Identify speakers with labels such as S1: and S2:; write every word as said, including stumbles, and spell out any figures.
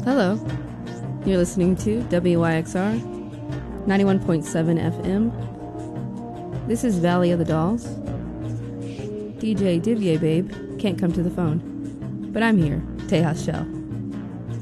S1: Hello. You're listening to W Y X R ninety-one point seven F M. This is Valley of the Dolls. D J Divier Babe can't come to the phone, but I'm here, Tejas Shell.